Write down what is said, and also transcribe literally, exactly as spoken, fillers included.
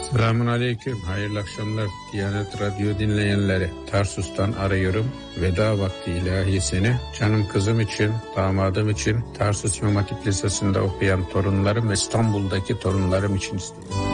Selamun Aleyküm, hayırlı akşamlar Diyanet Radyo dinleyenleri. Tarsus'tan arıyorum. Veda vakti ilahisini canım kızım için, damadım için, Tarsus İmam Hatip Lisesi'nde okuyan torunlarım ve İstanbul'daki torunlarım için istiyorum.